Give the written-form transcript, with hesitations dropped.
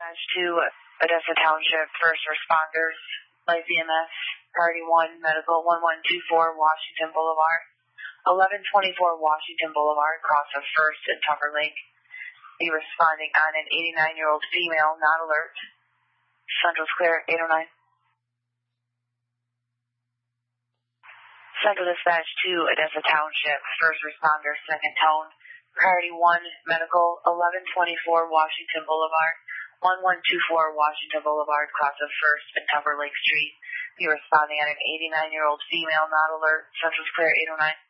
dispatch to Odessa Township first responders, Light BMS, Priority 1, Medical 1124 Washington Boulevard, 1124 Washington Boulevard, across of First and Tucker Lake. Be responding on an 89-year-old female, not alert. Central's clear, 809. Central dispatch to Odessa Township first responder, second tone, Priority 1, Medical 1124 Washington Boulevard, 1124 Washington Boulevard, cross of First and Tucker Lake Street. Be responding on an 89-year-old female, not alert. Central's clear, 809.